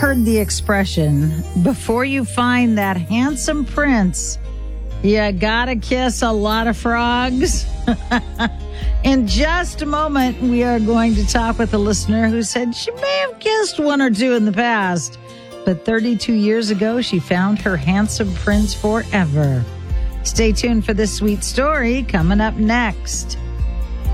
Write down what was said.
heard the expression, before you find that handsome prince, you gotta kiss a lot of frogs? In just a moment, we are going to talk with a listener who said she may have kissed one or two in the past, but 32 years ago, she found her handsome prince forever. Stay tuned for this sweet story coming up next.